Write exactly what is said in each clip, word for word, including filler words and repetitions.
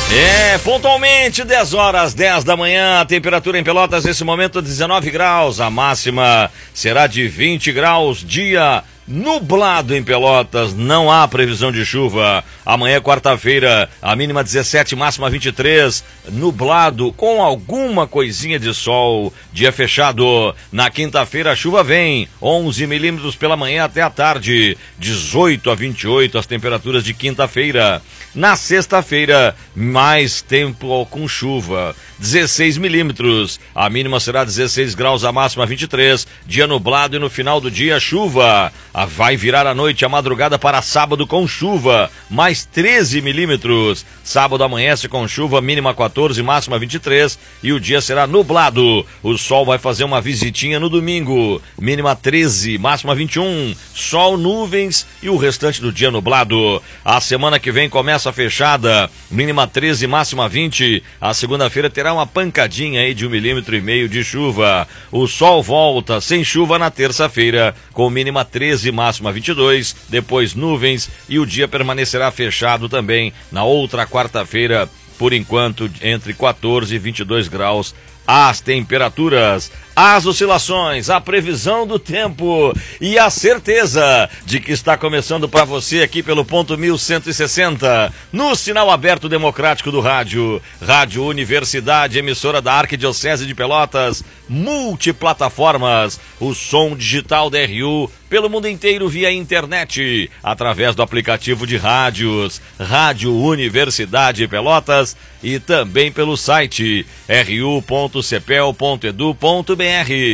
É, pontualmente, dez horas, dez da manhã, a temperatura em Pelotas nesse momento dezenove graus, a máxima será de vinte graus, dia nublado em Pelotas, não há previsão de chuva. Amanhã, quarta-feira, a mínima dezessete, máxima vinte e três, nublado com alguma coisinha de sol, dia fechado. Na quinta-feira a chuva vem, onze milímetros pela manhã até a tarde, dezoito a vinte e oito as temperaturas de quinta-feira. Na sexta-feira, mais tempo com chuva, dezesseis milímetros, a mínima será dezesseis graus, a máxima vinte e três, dia nublado e no final do dia chuva. Vai virar a noite, a madrugada para sábado com chuva, mais treze milímetros. Sábado amanhece com chuva, mínima quatorze, máxima vinte e três e o dia será nublado. O sol vai fazer uma visitinha no domingo, mínima treze, máxima vinte e um, sol, nuvens e o restante do dia nublado. A semana que vem começa fechada, mínima treze, máxima vinte. A segunda-feira terá uma pancadinha aí de um milímetro e meio de chuva. O sol volta sem chuva na terça-feira, com mínima treze, máxima vinte e dois, depois nuvens e o dia permanecerá fechado também na outra quarta-feira, por enquanto entre quatorze e vinte e dois graus as temperaturas, as oscilações, a previsão do tempo e a certeza de que está começando para você aqui pelo ponto mil cento e sessenta, no sinal aberto democrático do rádio, Rádio Universidade, emissora da Arquidiocese de Pelotas, multiplataformas, o som digital da R U pelo mundo inteiro via internet, através do aplicativo de rádios, Rádio Universidade Pelotas e também pelo site r u ponto cepel ponto edu ponto br.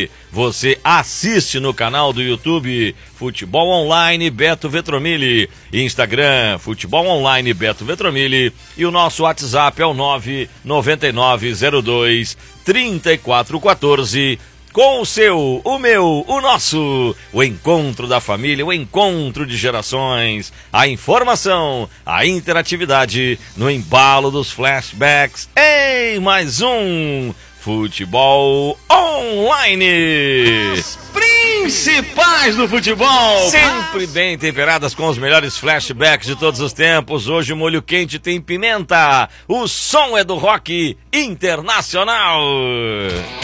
Você assiste no canal do YouTube Futebol Online Beto Vetromilli, Instagram Futebol Online Beto Vetromilli e o nosso WhatsApp é o nove nove nove zero dois três quatro um quatro. Com o seu, o meu, o nosso, o encontro da família, o encontro de gerações, a informação, a interatividade no embalo dos flashbacks. Ei, mais um Futebol Online. As principais do futebol, sempre bem temperadas com os melhores flashbacks de todos os tempos. Hoje o molho quente tem pimenta, o som é do rock internacional.